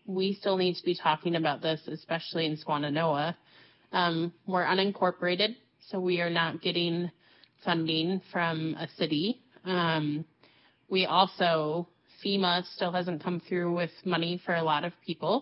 we still need to be talking about this, especially in Swannanoa. We're unincorporated, so we are not getting funding from a city. We also, FEMA still hasn't come through with money for a lot of people.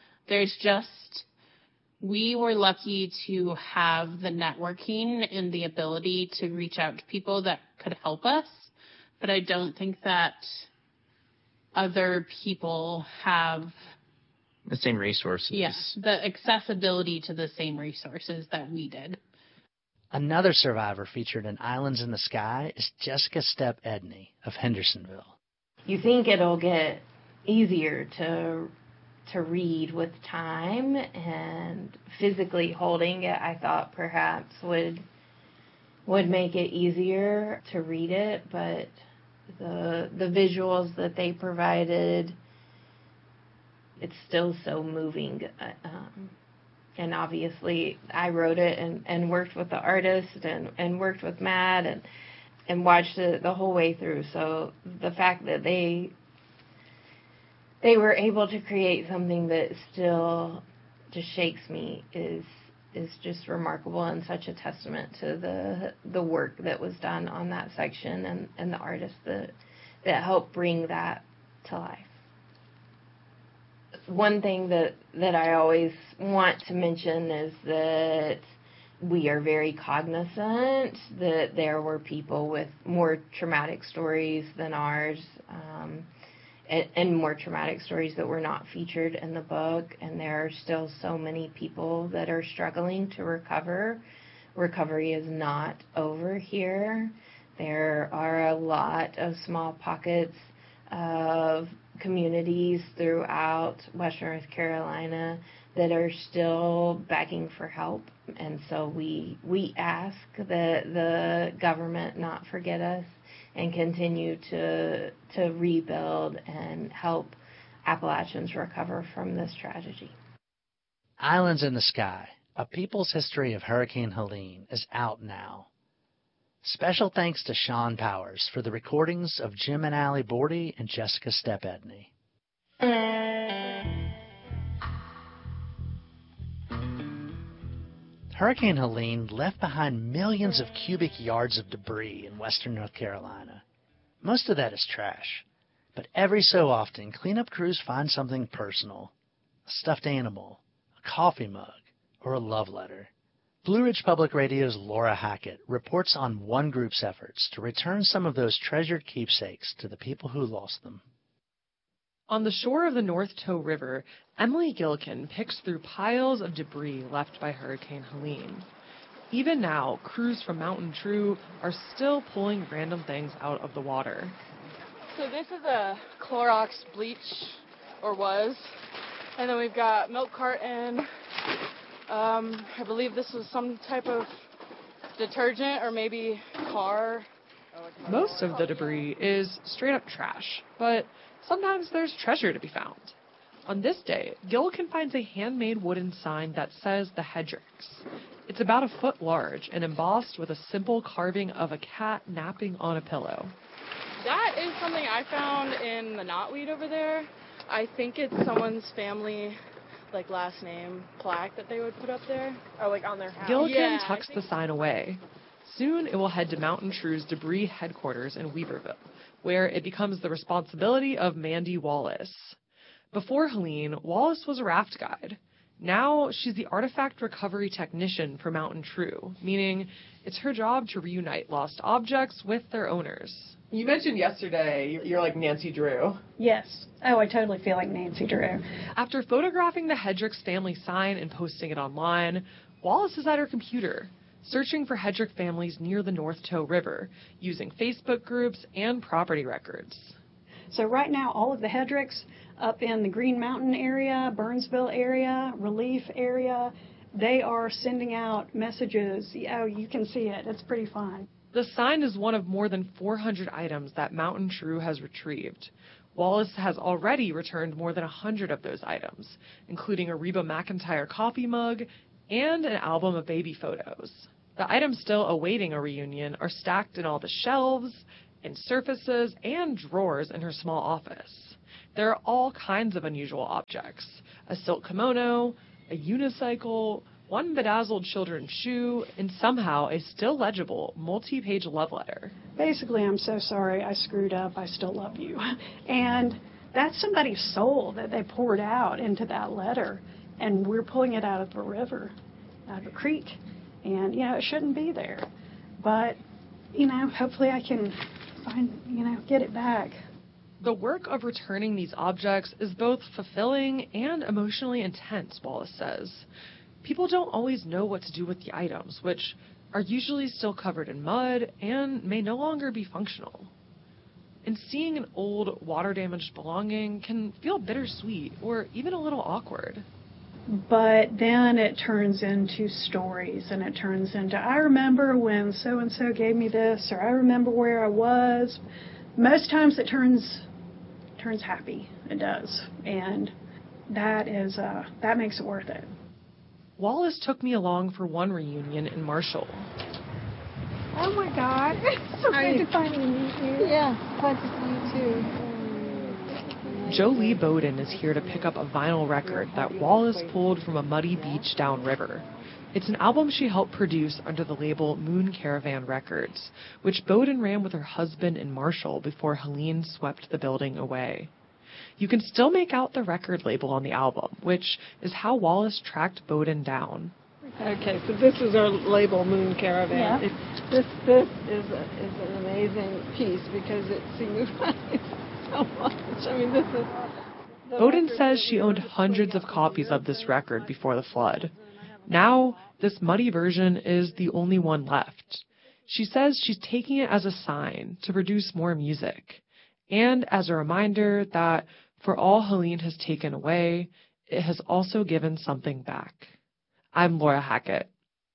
We were lucky to have the networking and the ability to reach out to people that could help us, but I don't think that other people have the same resources. Yes, the accessibility to the same resources that we did. Another survivor featured in Islands in the Sky is Jessica Stepp Edney of Hendersonville. You think it'll get easier to read with time, and physically holding it, I thought perhaps would make it easier to read it, but the visuals that they provided, it's still so moving. And obviously I wrote it and worked with the artist and worked with Matt and watched it the whole way through. So the fact that they were able to create something that still just shakes me is just remarkable, and such a testament to the work that was done on that section and the artists that helped bring that to life. One thing that I always want to mention is that we are very cognizant that there were people with more traumatic stories than ours, and more traumatic stories that were not featured in the book, and there are still so many people that are struggling to recover. Recovery is not over here. There are a lot of small pockets of communities throughout Western North Carolina that are still begging for help, and so we ask that the government not forget us and continue to rebuild and help Appalachians recover from this tragedy. Islands in the Sky, A People's History of Hurricane Helene, is out now. Special thanks to Sean Powers for the recordings of Jim and Allie Bordy and Jessica Stepp Edney. Hurricane Helene left behind millions of cubic yards of debris in western North Carolina. Most of that is trash, but every so often cleanup crews find something personal: a stuffed animal, a coffee mug, or a love letter. Blue Ridge Public Radio's Laura Hackett reports on one group's efforts to return some of those treasured keepsakes to the people who lost them. On the shore of the North Toe River, Emily Gillikin picks through piles of debris left by Hurricane Helene. Even now, crews from Mountain True are still pulling random things out of the water. So this is a Clorox bleach, or was, and then we've got milk carton. I believe this was some type of detergent or maybe car. Most of the debris is straight up trash, but sometimes there's treasure to be found. On this day, Gillikin finds a handmade wooden sign that says the Hedricks. It's about a foot large and embossed with a simple carving of a cat napping on a pillow. That is something I found in the knotweed over there. I think it's someone's family, last name plaque that they would put up there, or on their house. Gillikin tucks the sign away. Soon it will head to Mountain True's debris headquarters in Weaverville, where it becomes the responsibility of Mandy Wallace. Before Helene, Wallace was a raft guide. Now she's the artifact recovery technician for Mountain True, meaning it's her job to reunite lost objects with their owners. You mentioned yesterday you're like Nancy Drew. Yes. Oh, I totally feel like Nancy Drew. After photographing the Hedricks family sign and posting it online, Wallace is at her computer, searching for Hedrick families near the North Toe River, using Facebook groups and property records. So right now, all of the Hedricks up in the Green Mountain area, Burnsville area, Relief area, they are sending out messages. Oh, you can see it. It's pretty fun. The sign is one of more than 400 items that Mountain True has retrieved. Wallace has already returned more than 100 of those items, including a Reba McEntire coffee mug and an album of baby photos. The items still awaiting a reunion are stacked in all the shelves, in surfaces, and drawers in her small office. there are all kinds of unusual objects. A silk kimono, a unicycle, one bedazzled children's shoe, and somehow a still legible multi-page love letter. Basically, I'm so sorry I screwed up. I still love you. And that's somebody's soul that they poured out into that letter. And we're pulling it out of the river, out of a creek. And, it shouldn't be there. But, hopefully I can find, get it back. The work of returning these objects is both fulfilling and emotionally intense, Wallace says. People don't always know what to do with the items, which are usually still covered in mud and may no longer be functional. And seeing an old, water-damaged belonging can feel bittersweet or even a little awkward. But then it turns into stories, and it turns into, I remember when so-and-so gave me this, or I remember where I was. Most times it turns happy. It does. And that makes it worth it. Wallace took me along for one reunion in Marshall. Oh my God. It's so good to finally meet you. Yeah, glad to see you too. Jolie Bowden is here to pick up a vinyl record that Wallace pulled from a muddy beach downriver. It's an album she helped produce under the label Moon Caravan Records, which Bowden ran with her husband in Marshall before Helene swept the building away. You can still make out the record label on the album, which is how Wallace tracked Bowden down. Okay, so this is our label, Moon Caravan. Yeah. This is an amazing piece because it signifies so much. I mean, this is... Bowden says she owned hundreds of copies of this record before the flood. Now, this muddy version is the only one left. She says she's taking it as a sign to produce more music, and as a reminder that for all Helene has taken away, it has also given something back. I'm Laura Hackett.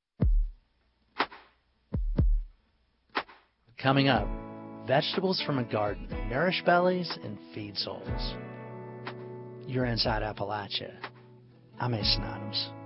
Coming up, vegetables from a garden nourish bellies and feed souls. You're inside Appalachia. I'm Ace Adams.